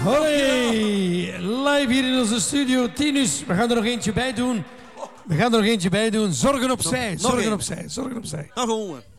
Hoi, live hier in onze studio. Tinus, we gaan er nog eentje bij doen. Zorgen opzij, zorgen opzij, zorgen opzij. Nog een.